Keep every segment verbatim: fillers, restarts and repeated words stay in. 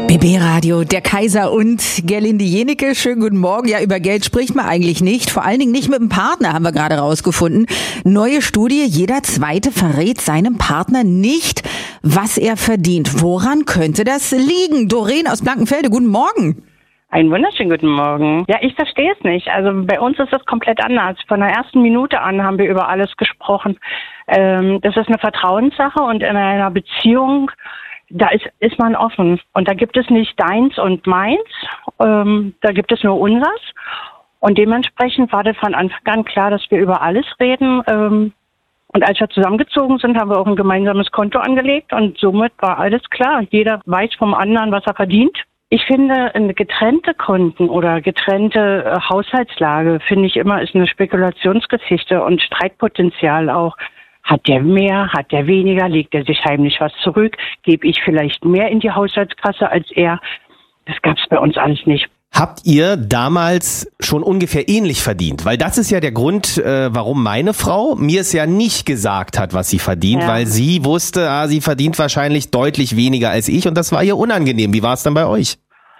B B Radio, der Kaiser und Gerlinde Jenecke. Schönen guten Morgen. Ja, über Geld spricht man eigentlich nicht. Vor allen Dingen nicht mit dem Partner, haben wir gerade rausgefunden. Neue Studie, jeder Zweite verrät seinem Partner nicht, was er verdient. Woran könnte das liegen? Doreen aus Blankenfelde, guten Morgen. Einen wunderschönen guten Morgen. Ja, ich verstehe es nicht. Also bei uns ist das komplett anders. Von der ersten Minute an haben wir über alles gesprochen. Ähm, das ist eine Vertrauenssache und in einer Beziehung, da ist, ist man offen. Und da gibt es nicht deins und meins, ähm, da gibt es nur unseres. Und dementsprechend war das von Anfang an klar, dass wir über alles reden. Ähm, und als wir zusammengezogen sind, haben wir auch ein gemeinsames Konto angelegt. Und somit war alles klar. Jeder weiß vom anderen, was er verdient. Ich finde, eine getrennte Konten oder getrennte äh, Haushaltslage, finde ich immer, ist eine Spekulationsgeschichte und Streitpotenzial auch. Hat der mehr, hat der weniger, legt er sich heimlich was zurück, gebe ich vielleicht mehr in die Haushaltskasse als er. Das gab es bei uns alles nicht. Habt ihr damals schon ungefähr ähnlich verdient? Weil das ist ja der Grund, äh, warum meine Frau mir es ja nicht gesagt hat, was sie verdient, ja. Weil sie wusste, ah, sie verdient wahrscheinlich deutlich weniger als ich und das war ihr unangenehm. Wie war es dann bei euch?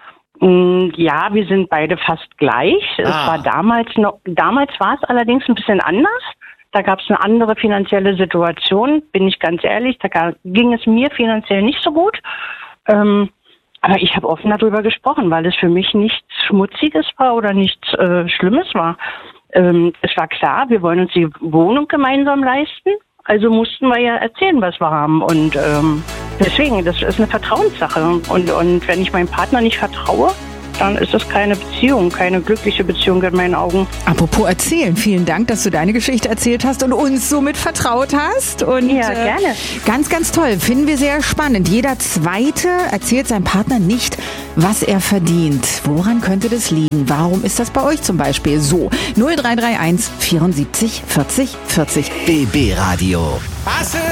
Ja, wir sind beide fast gleich. Ah. Es war damals noch, damals war es allerdings ein bisschen anders. Da gab es eine andere finanzielle Situation, bin ich ganz ehrlich. Da ging es mir finanziell nicht so gut. Ähm, aber ich habe offen darüber gesprochen, weil es für mich nichts Schmutziges war oder nichts äh, Schlimmes war. Ähm, es war klar, wir wollen uns die Wohnung gemeinsam leisten. Also mussten wir ja erzählen, was wir haben. Und ähm, deswegen, das ist eine Vertrauenssache. Und, und wenn ich meinem Partner nicht vertraue, dann ist das keine Beziehung, keine glückliche Beziehung in meinen Augen. Apropos erzählen, vielen Dank, dass du deine Geschichte erzählt hast und uns somit vertraut hast. Und, ja, gerne. Äh, ganz, ganz toll, finden wir sehr spannend. Jeder Zweite erzählt seinem Partner nicht, was er verdient. Woran könnte das liegen? Warum ist das bei euch zum Beispiel so? null drei drei eins vierundsiebzig vierzig vierzig. B B Radio.